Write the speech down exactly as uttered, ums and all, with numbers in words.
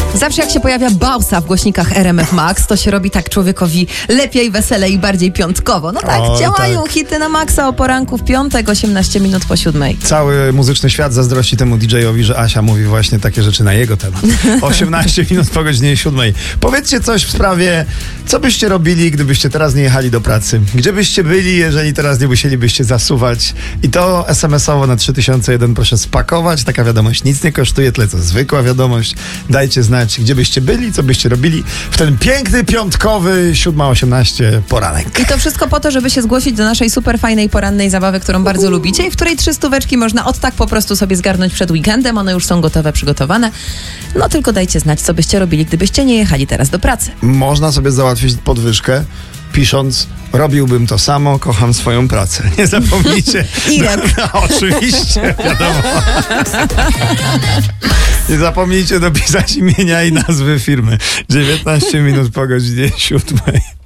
Zawsze jak się pojawia Bausa w głośnikach R M F Max, to się robi tak człowiekowi lepiej, weselej i bardziej piątkowo. No tak, O, działają tak. hity na maksa o poranku w piątek, osiemnaście minut po siódmej. Cały muzyczny świat zazdrości temu D J-owi, że Asia mówi właśnie takie rzeczy na jego temat. osiemnaście minut po godzinie siódmej. Powiedzcie coś w sprawie, co byście robili, gdybyście teraz nie jechali do pracy? Gdzie byście byli, jeżeli teraz nie musielibyście zasuwać? I to es em esowo na trzy tysiące jeden proszę spakować. Taka wiadomość nic nie kosztuje, tyle co zwykła wiadomość. Dajcie znać, gdzie byście byli, co byście robili w ten piękny, piątkowy, siódma osiemnaście poranek. I to wszystko po to, żeby się zgłosić do naszej super fajnej porannej zabawy, którą bardzo lubicie i w której trzy stóweczki można od tak po prostu sobie zgarnąć przed weekendem. One już są gotowe, przygotowane. No tylko dajcie znać, co byście robili, gdybyście nie jechali teraz do pracy. Można sobie załatwić podwyżkę, pisząc: robiłbym to samo, kocham swoją pracę. Nie zapomnijcie. Irek. No, oczywiście, wiadomo. Nie zapomnijcie dopisać imienia i nazwy firmy. dziewiętnaście minut po godzinie siódmej.